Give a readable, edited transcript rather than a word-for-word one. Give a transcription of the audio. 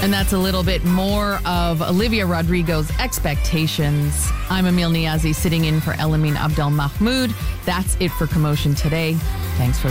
And that's a little bit more of Olivia Rodrigo's Expectations. I'm Emil Niazi sitting in for Elamine Abdel Mahmoud. That's it for Commotion today. Thanks for